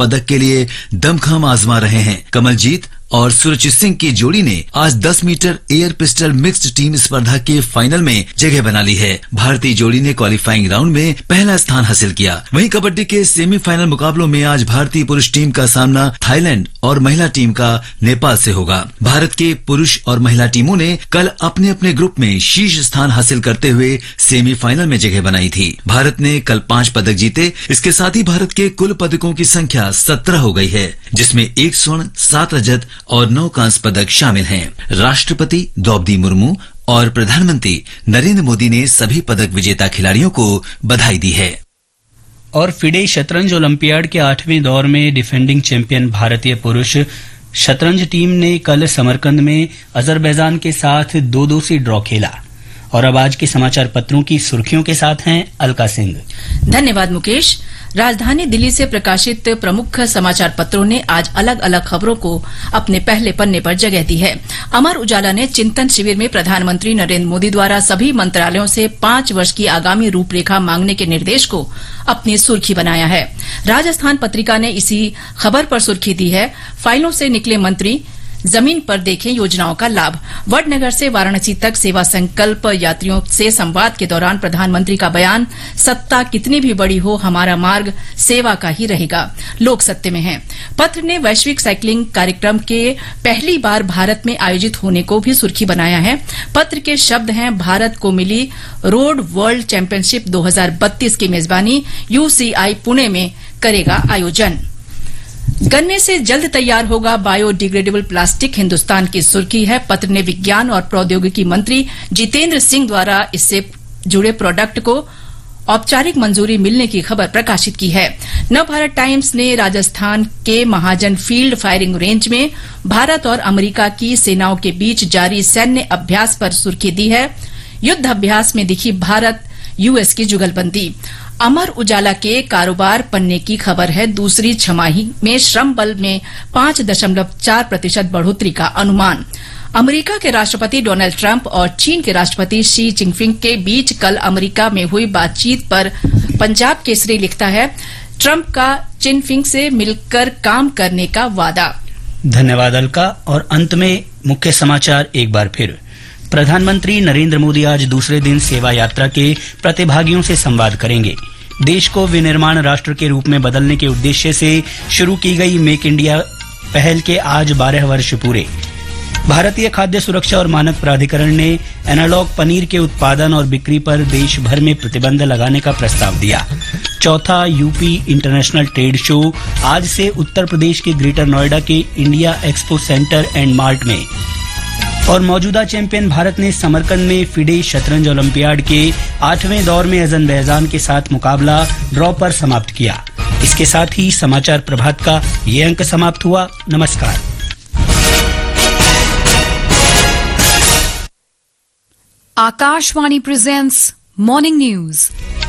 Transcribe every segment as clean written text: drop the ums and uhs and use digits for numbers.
पदक के लिए दमखम आजमा रहे हैं। कमलजीत और सुरजीत सिंह की जोड़ी ने आज 10 metre air pistol mixed team स्पर्धा के फाइनल में जगह बना ली है। भारतीय जोड़ी ने क्वालिफाइंग राउंड में पहला स्थान हासिल किया। वहीं कबड्डी के सेमीफाइनल मुकाबलों में आज भारतीय पुरुष टीम का सामना थाईलैंड और महिला टीम का नेपाल से होगा। भारत के पुरुष और महिला टीमों ने कल अपने अपने ग्रुप में शीर्ष स्थान हासिल करते हुए सेमीफाइनल में जगह बनाई थी। भारत ने कल 5 पदक जीते। इसके साथ ही भारत के कुल पदकों की संख्या 17 हो गई है, जिसमें 1 स्वर्ण, 7 रजत और 9 कांस्य पदक शामिल हैं। राष्ट्रपति द्रौपदी मुर्मू और प्रधानमंत्री नरेंद्र मोदी ने सभी पदक विजेता खिलाड़ियों को बधाई दी है। और फिडे शतरंज ओलंपियाड के 8वें दौर में डिफेंडिंग चैंपियन भारतीय पुरुष शतरंज टीम ने कल समरकंद में अजरबैजान के साथ 2-2 से ड्रॉ खेला। और अब आज के समाचार पत्रों की सुर्खियों के साथ हैं अलका सिंह। धन्यवाद मुकेश। राजधानी दिल्ली से प्रकाशित प्रमुख समाचार पत्रों ने आज अलग अलग खबरों को अपने पहले पन्ने पर जगह दी है। अमर उजाला ने चिंतन शिविर में प्रधानमंत्री नरेंद्र मोदी द्वारा सभी मंत्रालयों से 5 वर्ष की आगामी रूपरेखा मांगने के निर्देश को अपनी सुर्खी बनाया है। राजस्थान पत्रिका ने इसी खबर पर सुर्खी दी है, फाइलों से निकले मंत्री, जमीन पर देखें योजनाओं का लाभ। वडनगर से वाराणसी तक सेवा संकल्प यात्रियों से संवाद के दौरान प्रधानमंत्री का बयान, सत्ता कितनी भी बड़ी हो हमारा मार्ग सेवा का ही रहेगा, लोग सत्य में हैं। पत्र ने वैश्विक साइकिलिंग कार्यक्रम के पहली बार भारत में आयोजित होने को भी सुर्खी बनाया है। पत्र के शब्द हैं, भारत को मिली रोड वर्ल्ड चैंपियनशिप 2032 की मेजबानी यूसीआई पुणे में करेगा आयोजन। गन्ने से जल्द तैयार होगा बायोडिग्रेडेबल प्लास्टिक, हिंदुस्तान की सुर्खी है। पत्र ने विज्ञान और प्रौद्योगिकी मंत्री जितेंद्र सिंह द्वारा इससे जुड़े प्रोडक्ट को औपचारिक मंजूरी मिलने की खबर प्रकाशित की है। नवभारत टाइम्स ने राजस्थान के महाजन फील्ड फायरिंग रेंज में भारत और अमेरिका की सेनाओं के बीच जारी सैन्य अभ्यास पर सुर्खी दी है, युद्ध अभ्यास में दिखी भारत यूएस की जुगलबंदी। अमर उजाला के कारोबार पन्ने की खबर है, दूसरी छमाही में श्रम बल में 5.4% बढ़ोतरी का अनुमान। अमेरिका के राष्ट्रपति डोनाल्ड ट्रंप और चीन के राष्ट्रपति शी जिनपिंग के बीच कल अमेरिका में हुई बातचीत पर पंजाब केसरी लिखता है, ट्रंप का जिनपिंग से मिलकर काम करने का वादा। धन्यवाद अलका। और अंत में मुख्य समाचार एक बार फिर। प्रधानमंत्री नरेंद्र मोदी आज दूसरे दिन सेवा यात्रा के प्रतिभागियों से संवाद करेंगे। देश को विनिर्माण राष्ट्र के रूप में बदलने के उद्देश्य से शुरू की गई मेक इंडिया पहल के आज 12 वर्ष पूरे। भारतीय खाद्य सुरक्षा और मानक प्राधिकरण ने एनालॉग पनीर के उत्पादन और बिक्री पर देश भर में प्रतिबंध लगाने का प्रस्ताव दिया। चौथा यूपी इंटरनेशनल ट्रेड शो आज से उत्तर प्रदेश के ग्रेटर नोएडा के India expo centre and mart में। और मौजूदा चैंपियन भारत ने समरकंद में फिडे शतरंज ओलंपियाड के 8वें दौर में अजरबैजान के साथ मुकाबला ड्रॉ पर समाप्त किया। इसके साथ ही समाचार प्रभात का ये अंक समाप्त हुआ। नमस्कार। Akashvani presents Morning News.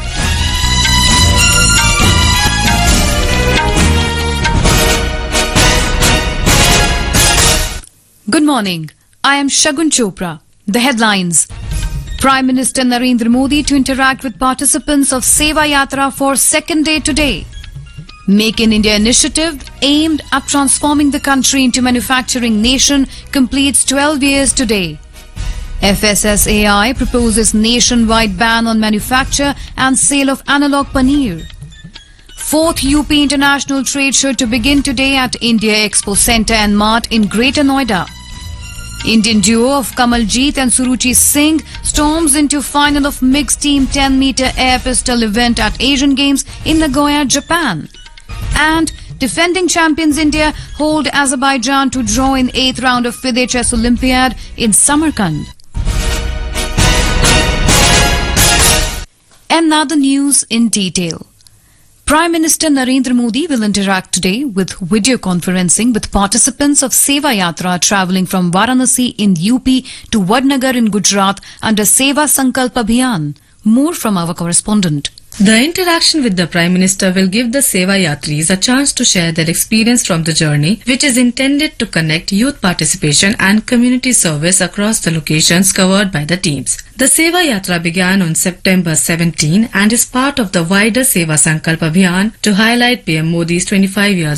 Good morning. I am Shagun Chopra. The headlines. Prime Minister Narendra Modi to interact with participants of Seva Yatra for second day today. Make in India initiative aimed at transforming the country into manufacturing nation completes 12 years today. FSSAI proposes nationwide ban on manufacture and sale of analog paneer. 4th UP International Trade Show to begin today at India Expo Centre and Mart in Greater Noida. Indian duo of Kamaljit and Suruchi Singh storms into final of mixed team 10-meter air pistol event at Asian Games in Nagoya, Japan. And defending champions India hold Azerbaijan to draw in 8th round of FIDE Chess Olympiad in Samarkand. And now the news in detail. Prime Minister Narendra Modi will interact today with video conferencing with participants of Seva Yatra travelling from Varanasi in UP to Vadnagar in Gujarat under Seva Sankalp Abhiyan. More from our correspondent. The interaction with the Prime Minister will give the Seva Yatris a chance to share their experience from the journey, which is intended to connect youth participation and community service across the locations covered by the teams. The Seva Yatra began on September 17 and is part of the wider Seva Sankalp Abhiyan to highlight PM Modi's 25 years